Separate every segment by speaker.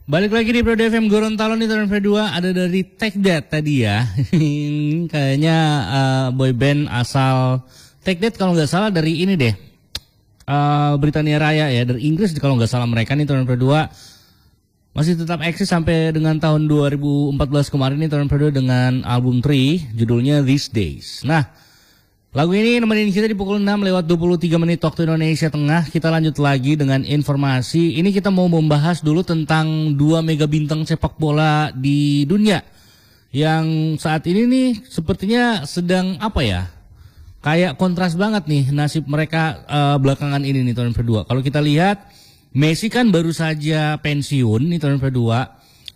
Speaker 1: Balik lagi di Pro FM Gorontalo nih tahun kedua, ada dari Take That tadi ya. Kayaknya boy band asal Take That kalau nggak salah dari ini deh. Britania Raya ya, dari Inggris kalau nggak salah mereka nih tahun kedua. Masih tetap eksis sampai dengan tahun 2014 kemarin nih tahun kedua dengan album 3 judulnya These Days. Nah, lagu ini nemenin kita di pukul 6 lewat 23 menit waktu Indonesia Tengah. Kita lanjut lagi dengan informasi. Ini kita mau membahas dulu tentang 2 mega bintang sepak bola di dunia. Yang saat ini nih sepertinya sedang apa ya? Kayak kontras banget nih nasib mereka belakangan ini nih tahun kedua. Kalau kita lihat Messi kan baru saja pensiun nih tahun kedua.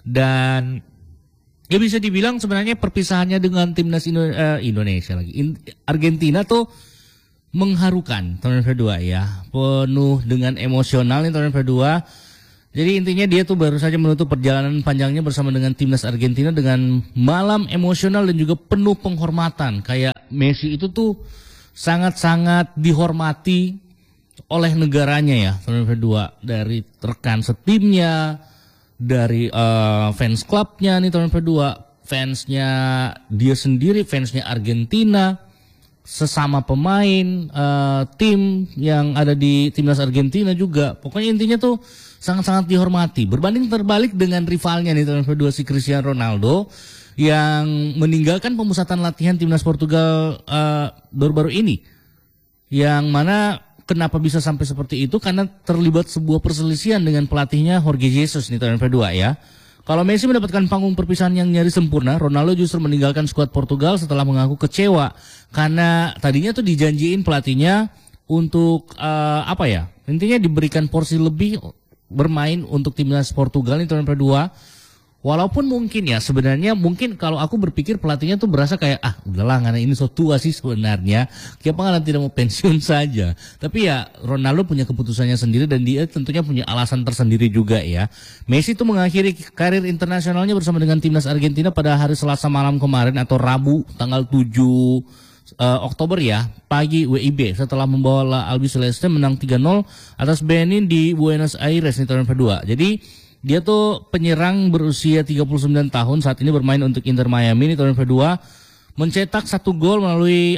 Speaker 1: Dan ya bisa dibilang sebenarnya perpisahannya dengan timnas Indonesia lagi. Argentina tuh mengharukan tahun kedua ya. Penuh dengan emosional nih tahun kedua. Jadi intinya dia tuh baru saja menutup perjalanan panjangnya bersama dengan timnas Argentina dengan malam emosional dan juga penuh penghormatan. Kayak Messi itu tuh sangat-sangat dihormati oleh negaranya ya tahun kedua. Dari rekan setimnya, dari fans klubnya nih tahun kedua, fansnya dia sendiri, fansnya Argentina, sesama pemain, tim yang ada di timnas Argentina juga. Pokoknya intinya tuh sangat-sangat dihormati. Berbanding terbalik dengan rivalnya nih tahun kedua si Cristiano Ronaldo yang meninggalkan pemusatan latihan timnas Portugal baru-baru ini. Yang mana kenapa bisa sampai seperti itu? Karena terlibat sebuah perselisihan dengan pelatihnya Jorge Jesus nih tahun kedua ya. Kalau Messi mendapatkan panggung perpisahan yang nyaris sempurna, Ronaldo justru meninggalkan skuad Portugal setelah mengaku kecewa karena tadinya tuh dijanjiin pelatihnya untuk apa ya? Intinya diberikan porsi lebih bermain untuk timnas Portugal nih tahun kedua. Walaupun mungkin ya sebenarnya mungkin kalau aku berpikir pelatihnya tuh berasa kayak udahlah karena ini so tua sih sebenarnya. Kenapa tidak mau pensiun saja. Tapi ya Ronaldo punya keputusannya sendiri dan dia tentunya punya alasan tersendiri juga ya. Messi tuh mengakhiri karir internasionalnya bersama dengan timnas Argentina pada hari Selasa malam kemarin atau Rabu tanggal 7 Oktober ya, pagi WIB setelah membawa Albi Celeste menang 3-0 atas Benin di Buenos Aires nih tahun kedua. Jadi dia tuh penyerang berusia 39 tahun saat ini bermain untuk Inter Miami ini tahun kedua, mencetak 1 gol melalui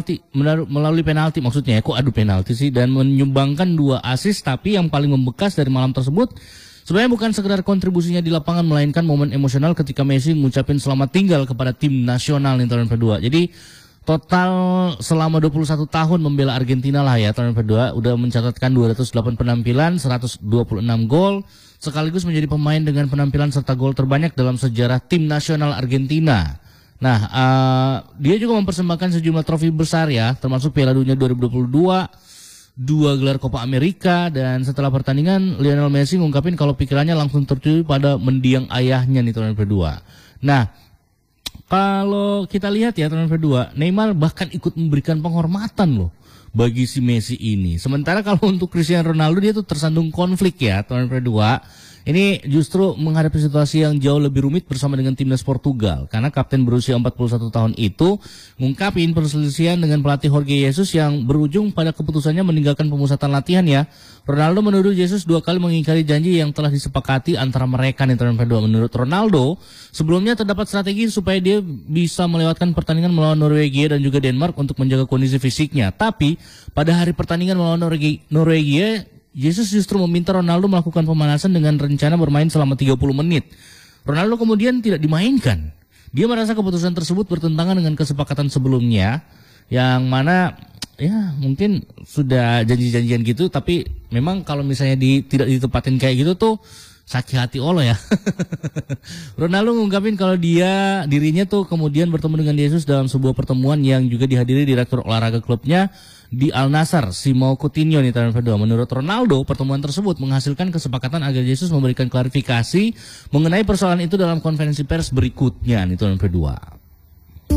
Speaker 1: penalti maksudnya ya, kok adu penalti sih, dan menyumbangkan 2 assist. Tapi yang paling membekas dari malam tersebut sebenarnya bukan sekedar kontribusinya di lapangan, melainkan momen emosional ketika Messi mengucapkan selamat tinggal kepada tim nasional nih tahun kedua. Jadi total selama 21 tahun membela Argentina lah ya tahun kedua, udah mencatatkan 208 penampilan, 126 gol, sekaligus menjadi pemain dengan penampilan serta gol terbanyak dalam sejarah tim nasional Argentina. Nah, dia juga mempersembahkan sejumlah trofi besar ya, termasuk Piala Dunia 2022, 2 gelar Copa America, dan setelah pertandingan Lionel Messi ngungkapin kalau pikirannya langsung tertuju pada mendiang ayahnya nih tahun kedua. Nah, kalau kita lihat ya tahun kedua, Neymar bahkan ikut memberikan penghormatan loh bagi si Messi ini. Sementara kalau untuk Cristiano Ronaldo dia tuh tersandung konflik ya tahun kedua. Ini justru menghadapi situasi yang jauh lebih rumit bersama dengan timnas Portugal. Karena kapten berusia 41 tahun itu ngungkapin perselisihan dengan pelatih Jorge Jesus yang berujung pada keputusannya meninggalkan pemusatan latihan ya. Ronaldo menuduh Jesus 2 kali mengingkari janji yang telah disepakati antara mereka nih tahun kedua. Menurut Ronaldo, sebelumnya terdapat strategi supaya dia bisa melewatkan pertandingan melawan Norwegia dan juga Denmark untuk menjaga kondisi fisiknya. Tapi pada hari pertandingan melawan Norwegia, Jesus justru meminta Ronaldo melakukan pemanasan dengan rencana bermain selama 30 menit. Ronaldo kemudian tidak dimainkan. Dia merasa keputusan tersebut bertentangan dengan kesepakatan sebelumnya, yang mana ya mungkin sudah janji-janjian gitu, tapi memang kalau misalnya tidak ditepatin kayak gitu tuh sakit hati Allah ya. Ronaldo ngungkapin kalau dirinya tuh kemudian bertemu dengan Yesus dalam sebuah pertemuan yang juga dihadiri direktur olahraga klubnya di Al Nassr, Simão Coutinho nih tahun kedua. Menurut Ronaldo, pertemuan tersebut menghasilkan kesepakatan agar Yesus memberikan klarifikasi mengenai persoalan itu dalam konferensi pers berikutnya nih tahun kedua.